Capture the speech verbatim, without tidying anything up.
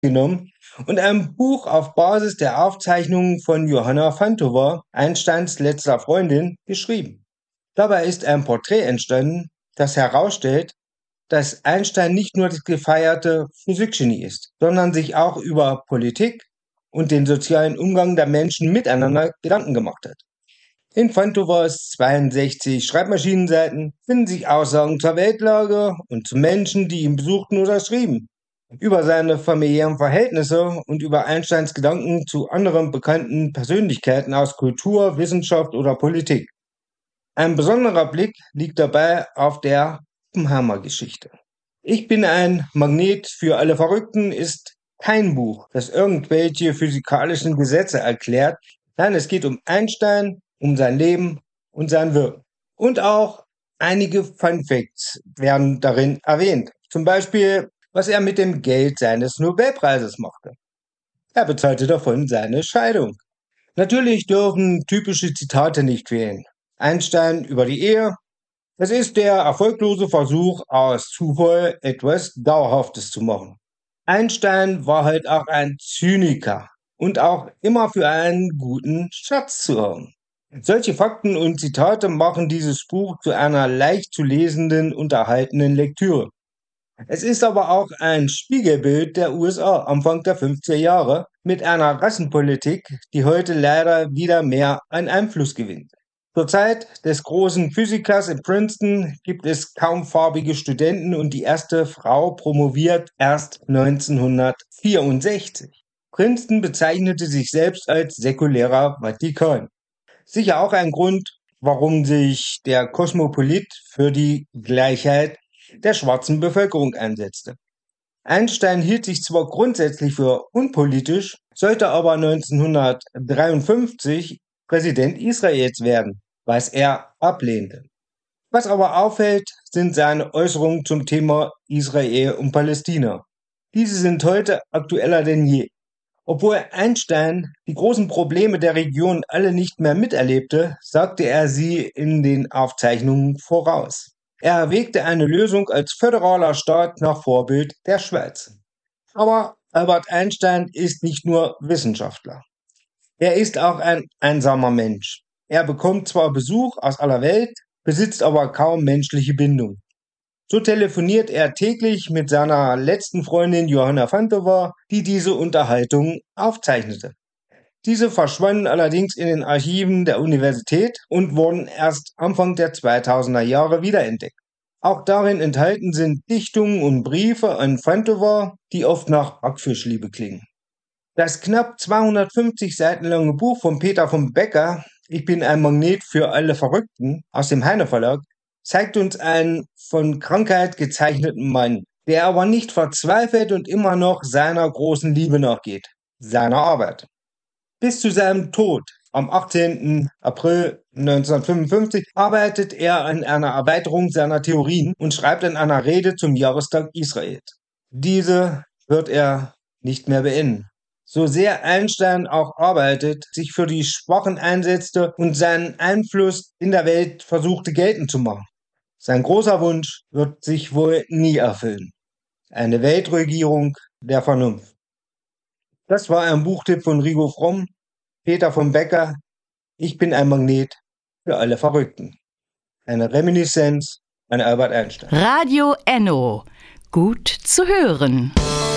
genommen und ein Buch auf Basis der Aufzeichnungen von Johanna Fantova, Einsteins letzter Freundin, geschrieben. Dabei ist ein Porträt entstanden, das herausstellt, dass Einstein nicht nur das gefeierte Physikgenie ist, sondern sich auch über Politik und den sozialen Umgang der Menschen miteinander Gedanken gemacht hat. In Fantovas zweiundsechzig Schreibmaschinenseiten finden sich Aussagen zur Weltlage und zu Menschen, die ihn besuchten oder schrieben, über seine familiären Verhältnisse und über Einsteins Gedanken zu anderen bekannten Persönlichkeiten aus Kultur, Wissenschaft oder Politik. Ein besonderer Blick liegt dabei auf der Oppenheimer-Geschichte. Ich bin ein Magnet für alle Verrückten ist kein Buch, das irgendwelche physikalischen Gesetze erklärt. Nein, es geht um Einstein, um sein Leben und sein Wirken. Und auch einige Fun Facts werden darin erwähnt. Zum Beispiel, was er mit dem Geld seines Nobelpreises machte. Er bezahlte davon seine Scheidung. Natürlich dürfen typische Zitate nicht fehlen. Einstein über die Ehe. Es ist der erfolglose Versuch, aus Zufall etwas Dauerhaftes zu machen. Einstein war halt auch ein Zyniker und auch immer für einen guten Schatz zu haben. Solche Fakten und Zitate machen dieses Buch zu einer leicht zu lesenden, unterhaltenden Lektüre. Es ist aber auch ein Spiegelbild der U S A Anfang der fünfziger Jahre mit einer Rassenpolitik, die heute leider wieder mehr an Einfluss gewinnt. Zur Zeit des großen Physikers in Princeton gibt es kaum farbige Studenten und die erste Frau promoviert erst neunzehnhundertvierundsechzig. Princeton bezeichnete sich selbst als säkulärer Vatikan. Sicher auch ein Grund, warum sich der Kosmopolit für die Gleichheit der schwarzen Bevölkerung einsetzte. Einstein hielt sich zwar grundsätzlich für unpolitisch, sollte aber neunzehnhundertdreiundfünfzig Präsident Israels werden, was er ablehnte. Was aber auffällt, sind seine Äußerungen zum Thema Israel und Palästina. Diese sind heute aktueller denn je. Obwohl Einstein die großen Probleme der Region alle nicht mehr miterlebte, sagte er sie in den Aufzeichnungen voraus. Er erwägte eine Lösung als föderaler Staat nach Vorbild der Schweiz. Aber Albert Einstein ist nicht nur Wissenschaftler. Er ist auch ein einsamer Mensch. Er bekommt zwar Besuch aus aller Welt, besitzt aber kaum menschliche Bindung. So telefoniert er täglich mit seiner letzten Freundin Johanna Fantova, die diese Unterhaltung aufzeichnete. Diese verschwanden allerdings in den Archiven der Universität und wurden erst Anfang der zweitausender Jahre wiederentdeckt. Auch darin enthalten sind Dichtungen und Briefe an Fantova, die oft nach Backfischliebe klingen. Das knapp zweihundertfünfzig Seiten lange Buch von Peter von Becker, Ich bin ein Magnet für alle Verrückten, aus dem Heine Verlag, zeigt uns einen von Krankheit gezeichneten Mann, der aber nicht verzweifelt und immer noch seiner großen Liebe nachgeht, seiner Arbeit. Bis zu seinem Tod am achtzehnten April neunzehnhundertfünfundfünfzig arbeitet er an einer Erweiterung seiner Theorien und schreibt in einer Rede zum Jahrestag Israels. Diese wird er nicht mehr beenden. So sehr Einstein auch arbeitet, sich für die Schwachen einsetzte und seinen Einfluss in der Welt versuchte geltend zu machen. Sein großer Wunsch wird sich wohl nie erfüllen. Eine Weltregierung der Vernunft. Das war ein Buchtipp von Rigo Fromm, Peter von Becker, Ich bin ein Magnet für alle Verrückten. Eine Reminiszenz an Albert Einstein. Radio Enno. Gut zu hören.